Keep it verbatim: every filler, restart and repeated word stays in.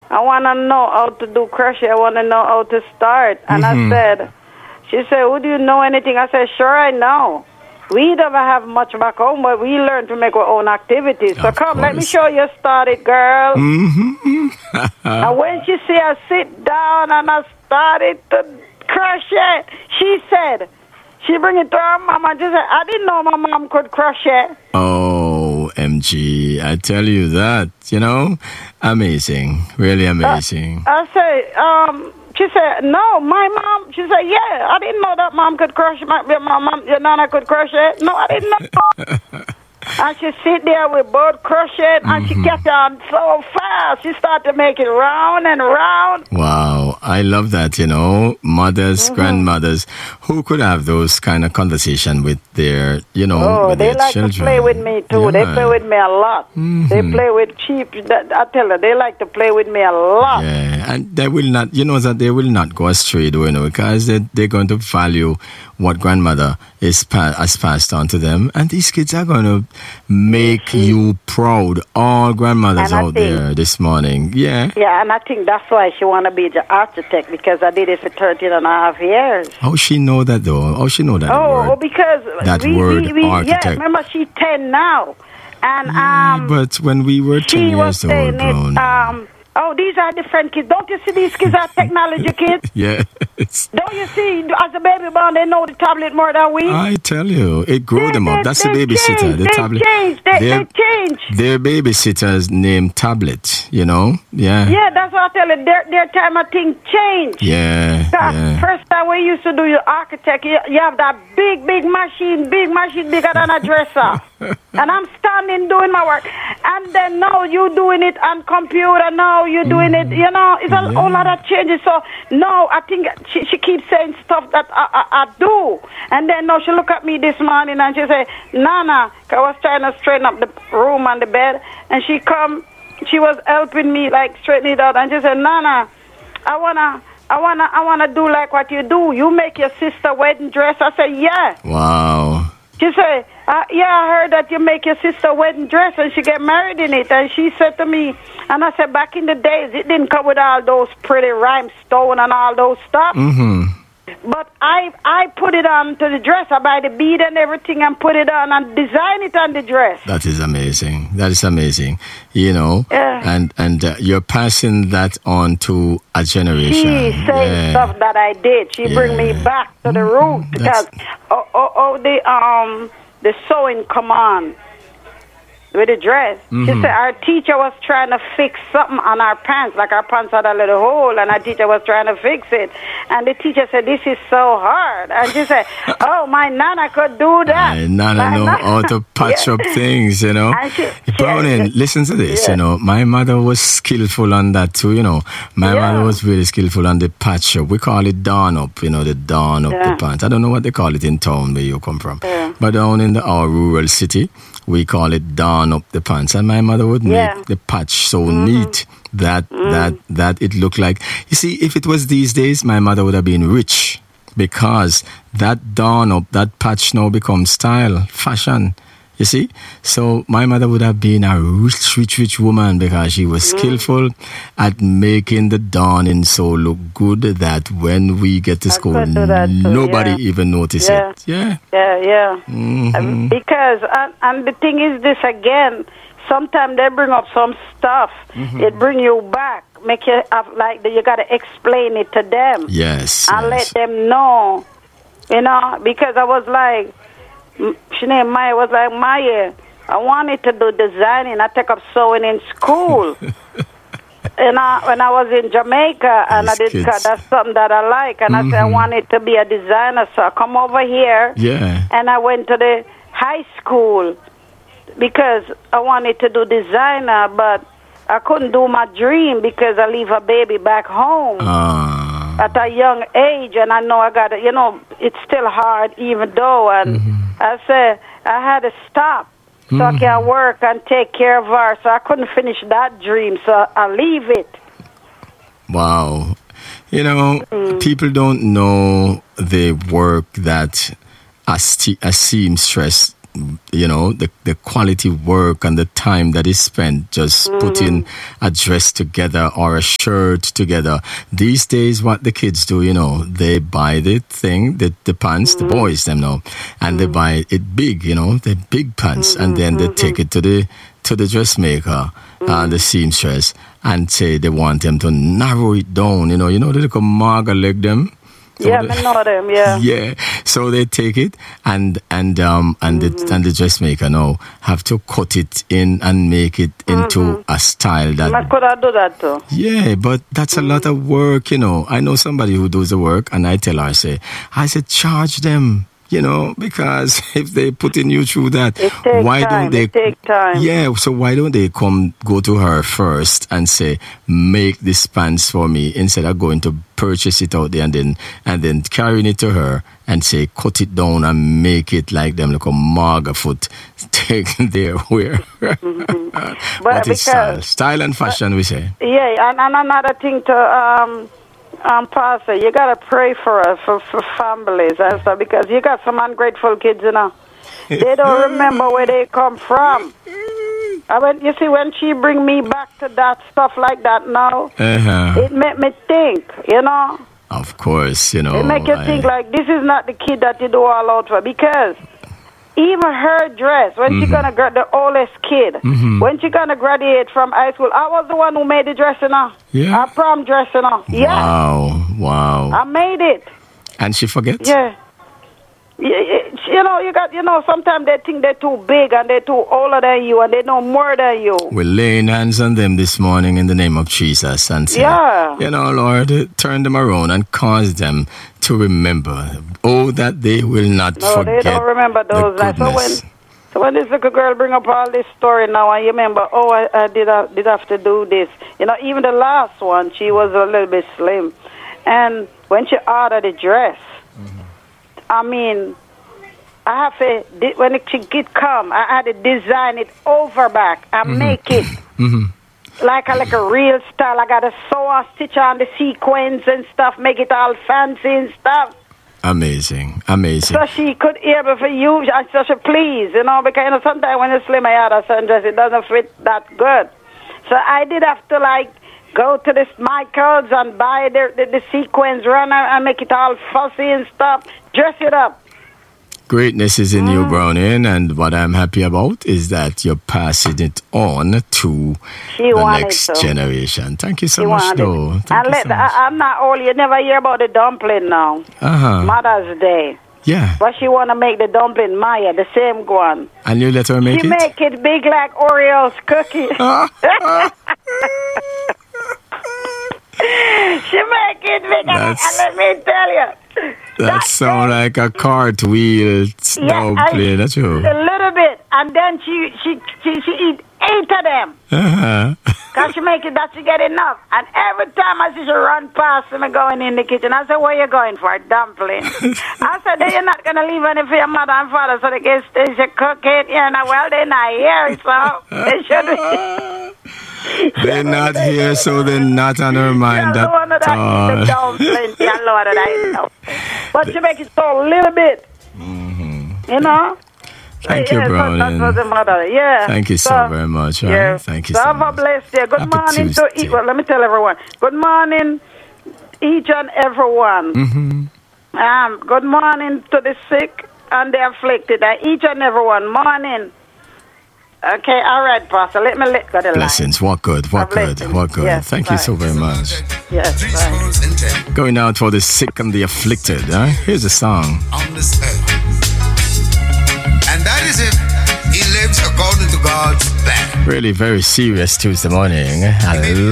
I want to know how to do crochet. I want to know how to start. And mm-hmm. I said, she said, "Oh, do you know anything?" I said, "Sure, I know. We don't have much back home, but we learn to make our own activities. So of come, course. Let me show you started, girl." Mm-hmm. And when she see I sit down and I started to crochet, she said, she bring it to her mom and she said, "I didn't know my mom could crochet." Oh, M G, I tell you that, you know, amazing, really amazing. Uh, I say, um, she said, "No, my mom." She said, "Yeah, I didn't know that mom could crochet. My, your mom, your nana could crochet. No, I didn't know." And she sit there with both crochet, and mm-hmm. she kept on so fast. She started to make it round and round. Wow, I love that, you know, mothers, mm-hmm. grandmothers, who could have those kind of conversation with their, you know, oh, with they their like children. to play with me, too. Yeah. They play with me a lot. Mm-hmm. They play with cheap. I tell her, they like to play with me a lot. Yeah, and they will not, you know, that they will not go astray, though, you know, because they, they're going to value what grandmother is pa- has passed on to them. And these kids are going to make you proud, all grandmothers out think, there this morning. Yeah. Yeah, and I think that's why she want to be the architect, because I did it for thirteen and a half years. How she know that, though? How she know that Oh, word? because that we, word, we, we, architect. Yeah, remember, she's ten now. And, yeah, um, but when we were ten years old, grown. It, um, oh, these are different kids. Don't you see these kids are technology kids? Yeah. Don't you see, as a baby born, they know the tablet more than we? I tell you, it grew they, them up. They, That's they the babysitter. Change, the they tablet. Change, they, their, they change. Their babysitter's name Tablet, you know? Yeah. Yeah, that's what I tell you. Their, their time of thing changed. Yeah, yeah. First time we used to do your architect, you, you have that big, big machine, big machine bigger than a dresser. And I'm standing doing my work. And then now you doing it on computer, now you doing mm. it, you know, it's a yeah. whole lot of changes. So, no, I think she, she keeps saying stuff that I, I, I do. And then now she look at me this morning and she say, "Nana," I was trying to straighten up the room and the bed. And she come, she was helping me, like, straighten it out. And she said, "Nana, I want to... I wanna, I wanna do like what you do. You make your sister wedding dress." I said, "Yeah." Wow. She said, uh, "Yeah, I heard that you make your sister wedding dress and she get married in it." And she said to me, and I said, "Back in the days, it didn't come with all those pretty rhinestone and all those stuff." Mm-hmm. But I, I put it on to the dress. I buy the bead and everything and put it on and design it on the dress. That is amazing. That is amazing. You know, yeah. and and uh, you're passing that on to a generation. She saying yeah. stuff that I did. She yeah. bring me back to the root because oh, oh, oh, the um the sewing come on with the dress. Mm-hmm. She said our teacher was trying to fix something on our pants, like our pants had a little hole, and our teacher was trying to fix it. And the teacher said, "This is so hard." And she said, "Oh, my nana could do that." My nana know how to patch yeah. up things, you know. She, Browning, yeah. listen to this, yeah. you know. My mother was skillful on that too, you know. My yeah. mother was really skillful on the patch up. We call it dawn up, you know, the dawn up yeah. the pants. I don't know what they call it in town where you come from. Yeah. But down in the, our rural city, we call it dawn up the pants. And my mother would yeah. make the patch so mm-hmm. neat that mm. that that it looked like, you see, if it was these days, my mother would have been rich, because that dawn up, that patch now becomes style, fashion. You see? So my mother would have been a rich, rich, rich woman, because she was mm. skillful at making the dawning so look good that when we get to school, nobody yeah. even notice yeah. it. Yeah. Yeah, yeah. Mm-hmm. Um, because, and, and the thing is this again, sometimes they bring up some stuff, mm-hmm. it bring you back, make you have, like, you got to explain it to them. Yes. And yes. let them know, you know, because I was like, she named Maya, was like, "Maya, I wanted to do designing. I take up sewing in school." And I, when I was in Jamaica, and These I did, kids. that's something that I like. And mm-hmm. I said, I wanted to be a designer, so I come over here. Yeah. And I went to the high school because I wanted to do designer, but I couldn't do my dream because I leave a baby back home. Uh. At a young age, and I know I got to, you know, it's still hard even though, and mm-hmm. I said I had to stop so mm-hmm. I can work and take care of her, so I couldn't finish that dream, so I leave it. Wow. You know, mm. people don't know the work that a, st- a seamstress you know, the, the quality work and the time that is spent just mm-hmm. putting a dress together or a shirt together. These days, what the kids do, you know, they buy the thing, the, the pants, mm-hmm. the boys, them know, and mm-hmm. they buy it big, you know, the big pants, mm-hmm. and then they take it to the to the dressmaker, mm-hmm. uh, the seamstress, and say they want them to narrow it down, you know, you know, they little marga leg them. So yeah, the, I know them. Yeah, yeah. So they take it and and um and mm-hmm. the and the dressmaker now have to cut it in and make it into mm-hmm. a style that. I could have do that too. Yeah, but that's mm-hmm. a lot of work, you know. I know somebody who does the work, and I tell her, I say, I said, charge them. You know, because if they putting you through that, why time. don't they it take time? Yeah, so why don't they come go to her first and say, make this pants for me, instead of going to purchase it out there and then and then carrying it to her and say, cut it down and make it like them like a marga foot taking their wear. Mm-hmm. But, but it's style. Style and fashion, but, we say. Yeah, and, and another thing to um Um, Pastor, you gotta pray for us, for, for families and stuff, because you got some ungrateful kids, you know. They don't remember where they come from. I mean, you see, when she bring me back to that stuff like that now, uh-huh. it made me think, you know. Of course, you know. It make you I... think like this is not the kid that you do all out for, because even her dress, when mm-hmm. she gonna grad the oldest kid, mm-hmm. when she gonna graduate from high school, I was the one who made the dress, you know. Yeah. Her prom dress, you know. Yeah. Wow, wow. I made it. And she forgets? Yeah. You know, you got, you know, sometimes they think they're too big and they're too older than you and they know more than you. We're laying hands on them this morning in the name of Jesus and say, yeah. you know, Lord, turn them around and cause them to remember. Oh, that they will not no, forget. No, they don't remember those nights. So when, so when this little girl bring up all this story now and you remember, oh, I, I did, I did have to do this. You know, even the last one, she was a little bit slim. And when she ordered the dress, mm-hmm. I mean, I have to, when the kid come, I had to design it over back and mm-hmm. make it mm-hmm. like a like a real style. I got to sew or stitch on the sequins and stuff, make it all fancy and stuff. Amazing, amazing. So she could able for you, and so she please, you know, because you know, sometimes when you slim I had a sundress, it doesn't fit that good. So I did have to like go to this Michael's and buy the, the, the sequins runner and make it all fussy and stuff, dress it up. Greatness is in mm. you, Browning, and what I'm happy about is that you're passing it on to she the next generation. Thank you so she much, though. Thank and you let, so much. I, I'm not old. You never hear about the dumpling now. Uh-huh. Mother's Day. Yeah. But she want to make the dumpling Maya, the same one. And you let her make she it? She make it big like Oreo's cookie. Uh, uh. She make it big, and let me tell you. That sounds like a cartwheel dumpling. Yeah, that's true. A little bit, and then she she she, she eat eight of them. Uh-huh. Cause she make it that she get enough, and every time I see she run past me going in the kitchen, I said, "Where you going for dumpling?" I said, "You're not gonna leave any for your mother and father, so they can they should cook it." You know, well they're not here, so they should. They're not here, so they're not on her mind at all. But she make it so a little bit, mm-hmm. you know. Thank yeah, you, Browning. So that was the mother. Yeah. Thank you so, so very much. Right? Yeah. Thank you so so have much. a blessed day. Good Happy morning Tuesday. to each. Well, let me tell everyone. Good morning, each and everyone. Mm-hmm. Um, good morning to the sick and the afflicted. And each and everyone. Morning. Okay, all right, Pastor. Let me let go the Blessings. line. What good, what good, what good. Yes, Thank bye. you so very much. Yes, bye. Going out for the sick and the afflicted. Huh? Here's a song. On this earth. And that is it. He lives according to God's plan. Really very serious Tuesday morning. I